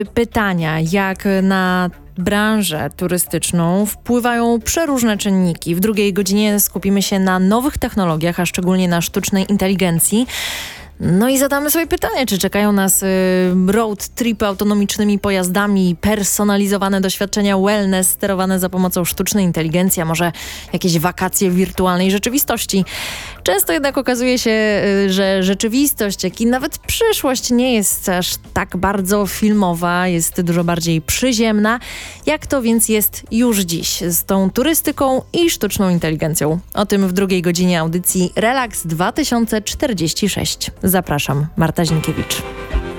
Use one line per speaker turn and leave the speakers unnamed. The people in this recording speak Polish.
Pytania, jak na branżę turystyczną wpływają przeróżne czynniki. W drugiej godzinie skupimy się na nowych technologiach, a szczególnie na sztucznej inteligencji. No i zadamy sobie pytanie, czy czekają nas road tripy autonomicznymi pojazdami, personalizowane doświadczenia wellness sterowane za pomocą sztucznej inteligencji, a może jakieś wakacje w wirtualnej rzeczywistości. Często jednak okazuje się, że rzeczywistość, jak i nawet przyszłość nie jest aż tak bardzo filmowa, jest dużo bardziej przyziemna. Jak to więc jest już dziś z tą turystyką i sztuczną inteligencją? O tym w drugiej godzinie audycji Relaks 2046. Zapraszam, Marta Zienkiewicz.